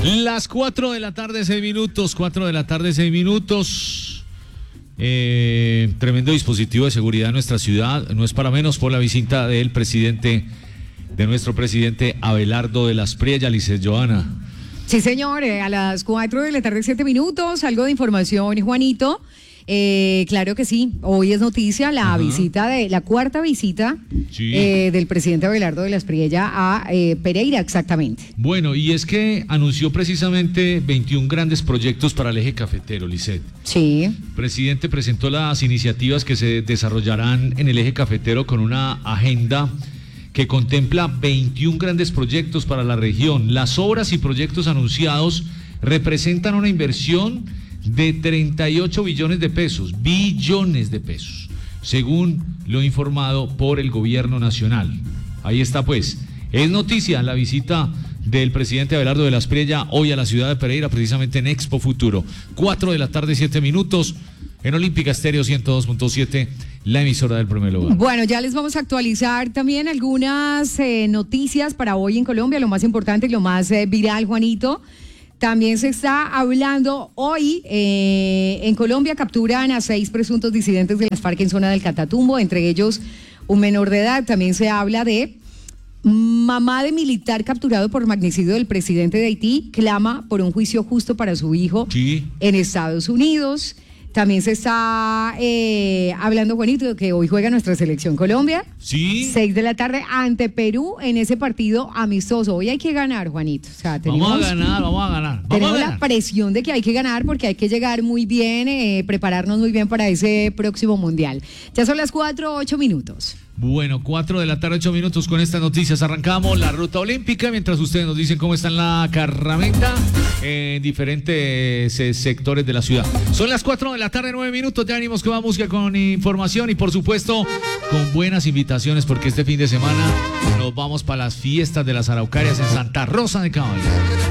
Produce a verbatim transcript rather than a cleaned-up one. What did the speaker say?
Las cuatro de la tarde, seis minutos, cuatro de la tarde, seis minutos. Eh, tremendo dispositivo de seguridad en nuestra ciudad, no es para menos por la visita del presidente, de nuestro presidente Abelardo de las Priella, Lisset Johanna. Sí, señor, eh, a las cuatro de la tarde, siete minutos, algo de información, Juanito. Eh, claro que sí, hoy es noticia la Ajá. visita de, la cuarta visita sí. eh, del presidente Abelardo de las Priella a eh, Pereira, exactamente. Bueno, y es que anunció precisamente veintiún grandes proyectos para el eje cafetero, Lisset. Sí. El presidente presentó las iniciativas que se desarrollarán en el eje cafetero con una agenda que contempla veintiún grandes proyectos para la región. Las obras y proyectos anunciados representan una inversión de treinta y ocho billones de pesos, billones de pesos, según lo informado por el gobierno nacional. Ahí está pues, es noticia la visita del presidente Abelardo de las Priella hoy a la ciudad de Pereira, precisamente en Expo Futuro. Cuatro de la tarde, siete minutos, en Olímpica Estéreo ciento dos punto siete, la emisora del primer lugar. Bueno, ya les vamos a actualizar también algunas eh, noticias para hoy en Colombia, lo más importante y lo más eh, viral, Juanito. También se está hablando hoy, eh, en Colombia capturan a seis presuntos disidentes de las FARC en zona del Catatumbo, entre ellos un menor de edad. También se habla de mamá de militar capturado por magnicidio del presidente de Haití, clama por un juicio justo para su hijo sí. en Estados Unidos. También se está eh, hablando, Juanito, que hoy juega nuestra selección Colombia. Sí. Seis de la tarde ante Perú en ese partido amistoso. Hoy hay que ganar, Juanito. O sea, tenemos, vamos a ganar, vamos a ganar. Vamos tenemos a ganar. la presión de que hay que ganar porque hay que llegar muy bien, eh, prepararnos muy bien para ese próximo mundial. Ya son las cuatro, ocho minutos. Bueno, cuatro de la tarde, ocho minutos. Con estas noticias arrancamos la ruta olímpica, mientras ustedes nos dicen cómo está en la carramenta en diferentes eh, sectores de la ciudad. Son las cuatro de la tarde, nueve minutos. Ya venimos con más música, con información y por supuesto con buenas invitaciones, porque este fin de semana nos vamos para las fiestas de las Araucarias en Santa Rosa de Caballo.